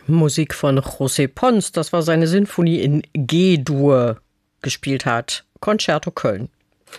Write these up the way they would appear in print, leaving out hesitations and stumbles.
Musik von José Pons, das war seine Sinfonie in G-Dur, gespielt hat Concerto Köln.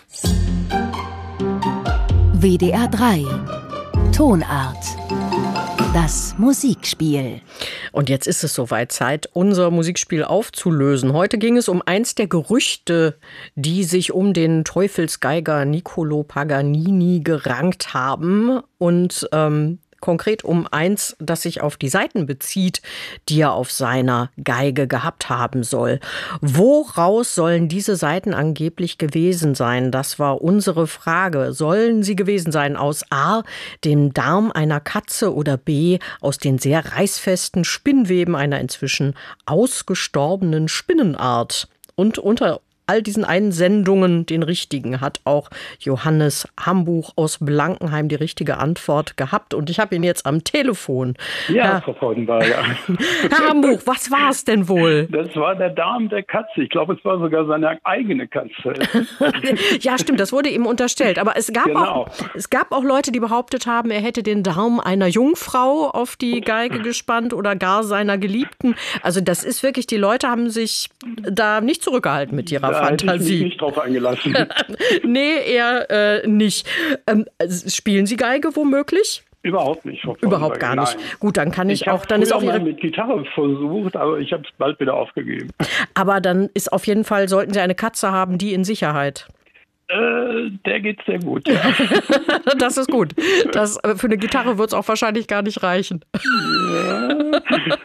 WDR 3 Tonart. Das Musikspiel. Und jetzt ist es soweit Zeit, unser Musikspiel aufzulösen. Heute ging es um eins der Gerüchte, die sich um den Teufelsgeiger Niccolò Paganini gerankt haben. Und konkret um eins, das sich auf die Saiten bezieht, die er auf seiner Geige gehabt haben soll. Woraus sollen diese Saiten angeblich gewesen sein? Das war unsere Frage. Sollen sie gewesen sein aus A, dem Darm einer Katze oder B, aus den sehr reißfesten Spinnweben einer inzwischen ausgestorbenen Spinnenart? Und unter all diesen Einsendungen den richtigen hat auch Johannes Hambuch aus Blankenheim die richtige Antwort gehabt. Und ich habe ihn jetzt am Telefon. Ja, Frau Fraudenberger. Herr Hambuch, was war es denn wohl? Das war der Darm der Katze. Ich glaube, es war sogar seine eigene Katze. Ja, stimmt, das wurde ihm unterstellt. Aber es gab auch Leute, die behauptet haben, er hätte den Darm einer Jungfrau auf die Geige gespannt oder gar seiner Geliebten. Also das ist wirklich, die Leute haben sich da nicht zurückgehalten mit ihrer Fantasie. Da hätte ich mich nicht drauf eingelassen. Nee, eher nicht. Spielen Sie Geige womöglich? Überhaupt nicht. Überhaupt gar nicht. Nein. Gut, dann kann ich auch. Dann ist auch mal mit Gitarre versucht, aber ich habe es bald wieder aufgegeben. Aber dann ist auf jeden Fall, sollten Sie eine Katze haben, die in Sicherheit. Der geht sehr gut. Ja. Das ist gut. Für eine Gitarre wird es auch wahrscheinlich gar nicht reichen. Ja.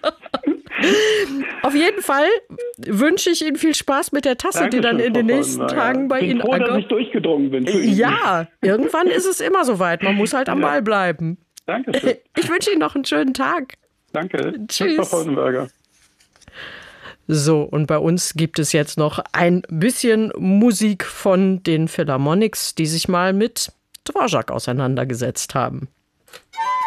Auf jeden Fall wünsche ich Ihnen viel Spaß mit der Tasse, die dann in den nächsten Tagen bei Ihnen ankommt. Ich bin froh, dass ich durchgedrungen bin. Ja, irgendwann ist es immer soweit. Man muss halt am Ball bleiben. Danke. Ich wünsche Ihnen noch einen schönen Tag. Danke. Tschüss. Frau Fraudenberger. So, und bei uns gibt es jetzt noch ein bisschen Musik von den Philharmonics, die sich mal mit Dvorak auseinandergesetzt haben.